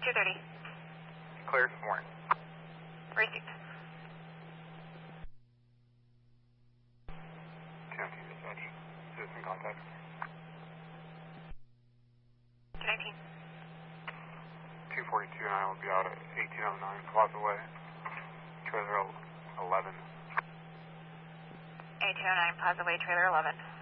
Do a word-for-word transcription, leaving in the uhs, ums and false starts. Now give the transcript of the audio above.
two thirty. Clear, warrant. Received. two nineteen dispatch. Citizen contact. two nineteen. two forty-two and I will be out at eighteen oh nine Plaza Way. Trailer eleven. eighteen oh nine Plaza Way, trailer eleven.